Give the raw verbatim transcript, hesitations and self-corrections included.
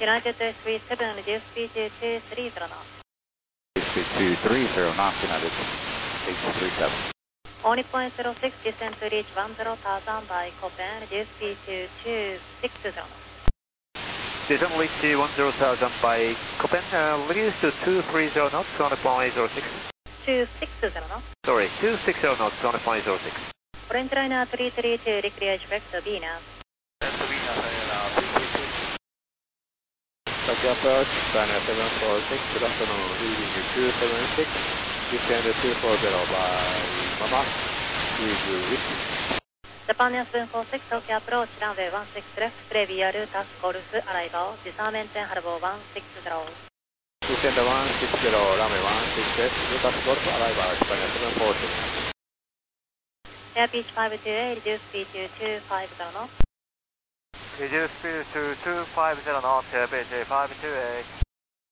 United three seven, reduce speed to two three zero knots. Speed two three zero knots, United eight three seven. Only point zero six, descend to reach one zero thousand by Copen, reduce speed to two six zero knots. Descend reach to one zero thousand by Copen, uh, reduce to two three zero knots, one point zero six. two six zero knots. Sorry, two six zero knots, one point zero six. Orange liner three three two, recreate vector Venus. Vector Venus, uh, three three two. Taxi approach, China seven four six, good afternoon, reading two seven six, descend two four zero by Mama, with whiskey. Japan seven four six, Tokyo approach, runway one six left, Previous task Golf, arrival, disarm engine Harbour one six zero. Descend one six zero, runway one six left, task Golf, arrival, Japan seven four six. Air pitch five two eight, reduce speed to two five zero knots. Reduce speed to two five zero knots, air pitch five two eight.